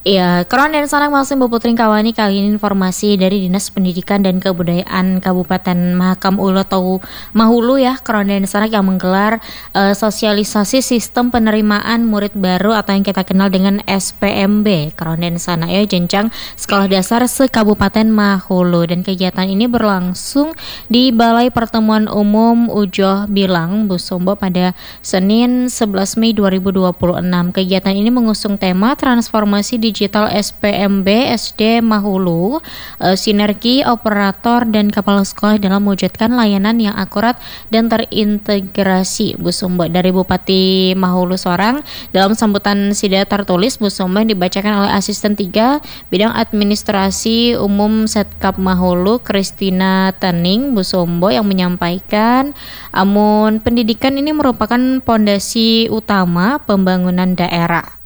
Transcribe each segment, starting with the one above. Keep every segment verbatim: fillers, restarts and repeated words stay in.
Iya, Kron dan Sanak masih Putri Kawani kali ini informasi dari Dinas Pendidikan dan Kebudayaan Kabupaten Mahakam Ulu atau Mahulu ya, Kron dan Sanak yang menggelar uh, sosialisasi sistem penerimaan murid baru atau yang kita kenal dengan S P M B, Kron dan Sanak ya, jenjang sekolah dasar se-Kabupaten Mahulu, dan kegiatan ini berlangsung di Balai Pertemuan Umum Ujoh Bilang, Busombo pada Senin sebelas Mei dua ribu dua puluh enam. Kegiatan ini mengusung tema transformasi di Digital S P M B S D Mahulu, uh, sinergi operator dan kepala sekolah dalam mewujudkan layanan yang akurat dan terintegrasi. Bu Sumba dari Bupati Mahulu Sorang dalam sambutan sida tertulis Bu Sumba dibacakan oleh asisten tiga bidang administrasi umum Setkap Mahulu Kristina Tening Bu Sumba yang menyampaikan amun pendidikan ini merupakan pondasi utama pembangunan daerah.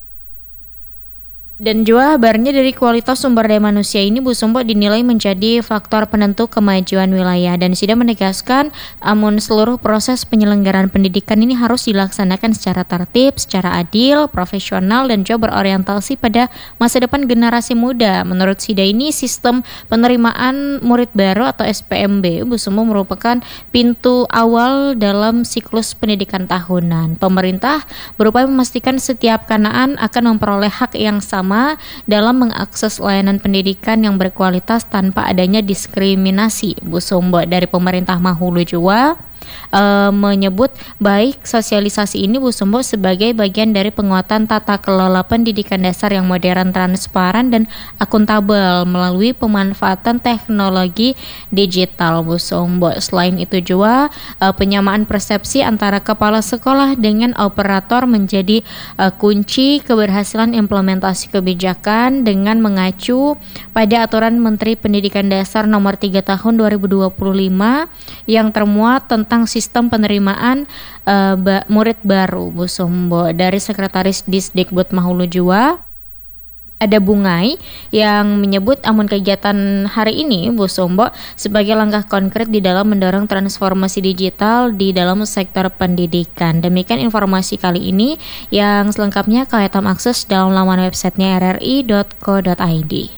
Dan juga kabarnya dari kualitas sumber daya manusia ini Bu Sumbo dinilai menjadi faktor penentu kemajuan wilayah, dan Sida menegaskan amun seluruh proses penyelenggaraan pendidikan ini harus dilaksanakan secara tertib, secara adil, profesional, dan juga berorientasi pada masa depan generasi muda. Menurut Sida ini sistem penerimaan murid baru atau S P M B Bu Sumbo merupakan pintu awal dalam siklus pendidikan tahunan. Pemerintah berupaya memastikan setiap kanaan akan memperoleh hak yang sama dalam mengakses layanan pendidikan yang berkualitas tanpa adanya diskriminasi. Bu Sumbo dari pemerintah Mahulu juga Uh, menyebut baik sosialisasi ini Bu Sumbo sebagai bagian dari penguatan tata kelola pendidikan dasar yang modern, transparan, dan akuntabel melalui pemanfaatan teknologi digital Bu Sumbo. Selain itu juga uh, penyamaan persepsi antara kepala sekolah dengan operator menjadi uh, kunci keberhasilan implementasi kebijakan dengan mengacu pada aturan Menteri Pendidikan Dasar nomor tiga tahun dua ribu dua puluh lima yang termuat tentang sistem penerimaan uh, ba- murid baru Bu Sumbo. Dari Sekretaris Disdikbud Mahulu Jua ada Bungai yang menyebut amun kegiatan hari ini Bu Sumbo sebagai langkah konkret di dalam mendorong transformasi digital di dalam sektor pendidikan. Demikian informasi kali ini, yang selengkapnya kalian akses dalam laman websitenya r r i dot co dot i d.